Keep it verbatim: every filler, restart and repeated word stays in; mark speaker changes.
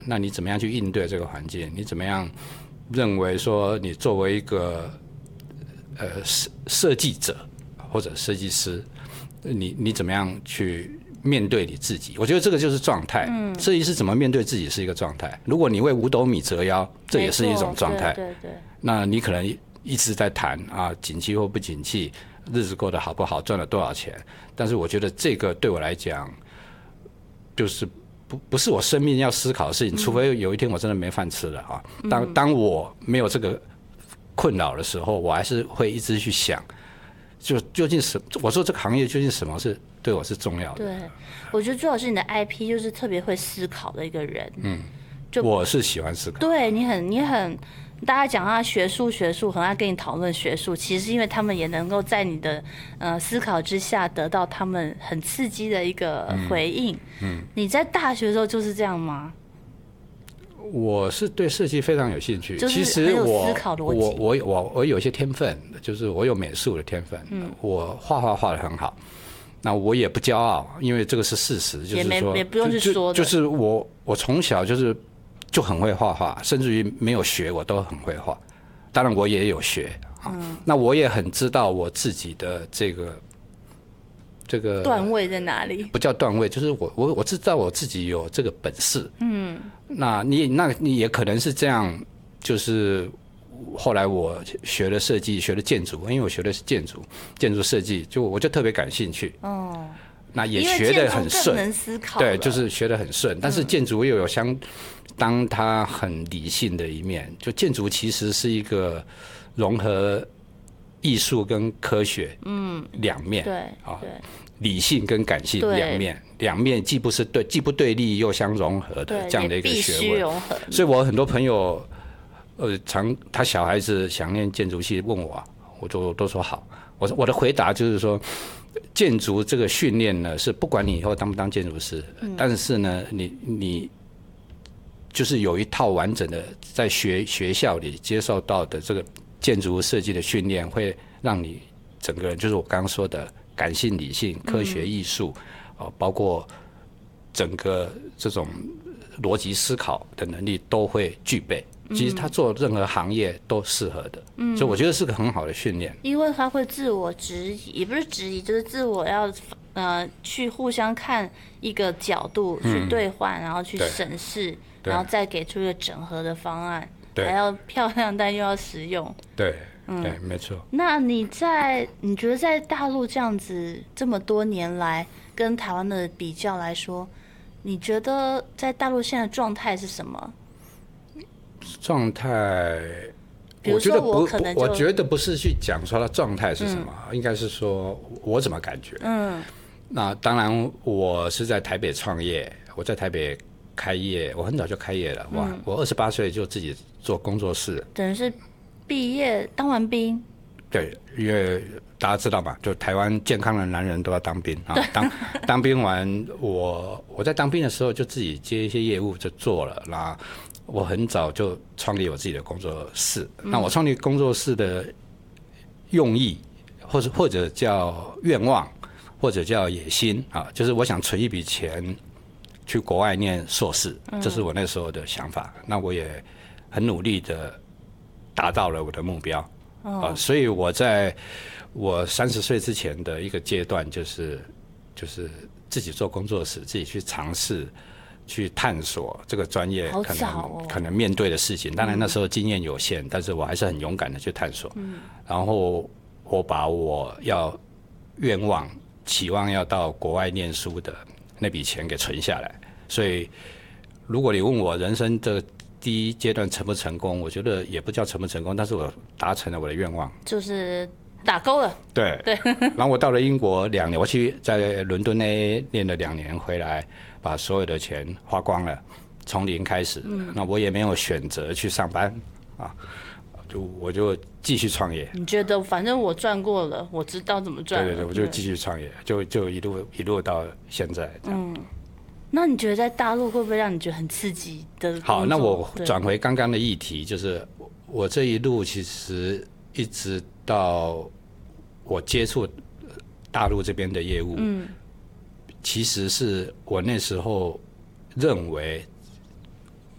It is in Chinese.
Speaker 1: 那你怎么样去应对这个环境？你怎么样认为说你作为一个呃设计者或者设计师，你你怎么样去面对你自己？我觉得这个就是状态。嗯，设计师怎么面对自己是一个状态。如果你为五斗米折腰，这也是一种状态。
Speaker 2: 对对对。
Speaker 1: 那你可能一直在谈啊，景气或不景气，日子过得好不好，赚了多少钱。但是我觉得这个对我来讲，就是不不是我生命要思考的事情，除非有一天我真的没饭吃了啊。当当我没有这个困扰的时候，我还是会一直去想，就究竟什我说这个行业究竟什么是对我是重要的。
Speaker 2: 对，我觉得朱老师你的 I P 就是特别会思考的一个人。嗯，就
Speaker 1: 我是喜欢思考。
Speaker 2: 对你很你很。大家讲他学术学术很爱跟你讨论学术，其实是因为他们也能够在你的呃思考之下得到他们很刺激的一个回应。嗯，嗯你在大学的时候就是这样吗？
Speaker 1: 我是对设计非常有兴趣，
Speaker 2: 就是
Speaker 1: 其实我
Speaker 2: 思考逻辑
Speaker 1: 我我我我有一些天分，就是我有美术的天分，嗯，我画画画得很好。那我也不骄傲，因为这个是事实，就是说
Speaker 2: 也没也不用去说的，
Speaker 1: 就, 就是我我从小就是。就很会画画，甚至于没有学我都很会画。当然我也有学啊，嗯、那我也很知道我自己的这个这个
Speaker 2: 段位在哪里。
Speaker 1: 不叫段位，就是我我我知道我自己有这个本事。嗯，那你那你也可能是这样，就是后来我学了设计，学了建筑，因为我学的是建筑建筑设计，就我就特别感兴趣。哦。那也学得很顺，对，就是学得很顺。但是建筑又有相当它很理性的一面，就建筑其实是一个融合艺术跟科学，嗯，两面，
Speaker 2: 对，啊，
Speaker 1: 理性跟感性两面，两面既不是对，既不对立又相融合的这样的一个学问。所以我很多朋友，呃，常他小孩子想念建筑系，问我，我都都说好。我我的回答就是说。建筑这个训练呢，是不管你以后当不当建筑师，嗯、但是呢，你你就是有一套完整的在学学校里接受到的这个建筑设计的训练，会让你整个人就是我刚刚说的感性、理性、科学、艺术，嗯呃、包括整个这种逻辑思考的能力都会具备。其实他做任何行业都适合的，嗯，所以我觉得是个很好的训练。
Speaker 2: 因为他会自我质疑，也不是质疑，就是自我要呃去互相看一个角度去兑换，嗯、然后去审视，然后再给出一个整合的方案，还要漂亮但又要实用。
Speaker 1: 对，嗯，对，没错。
Speaker 2: 那你在你觉得在大陆这样子这么多年来跟台湾的比较来说，你觉得在大陆现在的状态是什么？
Speaker 1: 状态，
Speaker 2: 比如说我可能
Speaker 1: 我觉得不是去讲说它状态是什么，嗯、应该是说我怎么感觉。嗯，那当然我是在台北创业，我在台北开业，我很早就开业了，哇！嗯、我二十八岁就自己做工作室，
Speaker 2: 等于是毕业当完兵。
Speaker 1: 对，因为大家知道嘛，就台湾健康的男人都要当兵啊。当当兵完，我我在当兵的时候就自己接一些业务就做了，那我很早就创立我自己的工作室。嗯、那我创立工作室的用意，或者或者叫愿望，或者叫野心啊，就是我想存一笔钱去国外念硕士，这是我那时候的想法。嗯、那我也很努力的达到了我的目标。哦啊、所以我在我三十岁之前的一个阶段，就是就是自己做工作室，自己去尝试、去探索这个专业可能、哦、可能面对的事情。当然那时候经验有限，嗯、但是我还是很勇敢的去探索。嗯、然后我把我要愿望、期望要到国外念书的那笔钱给存下来。所以，如果你问我人生的第一阶段成不成功，我觉得也不叫成不成功，但是我达成了我的愿望，
Speaker 2: 就是打勾了。
Speaker 1: 对对。然后我到了英国两年，我去在伦敦 A 念了两年，回来把所有的钱花光了，从零开始。嗯、那我也没有选择去上班啊，就我就继续创业。
Speaker 2: 你觉得反正我赚过了，我知道怎么赚了。
Speaker 1: 对对对，我就继续创业，就就一路一路到现在这样。嗯。
Speaker 2: 那你觉得在大陆会不会让你觉得很刺激的？
Speaker 1: 好，那我转回刚刚的议题，就是我这一路其实一直到我接触大陆这边的业务，嗯，其实是我那时候认为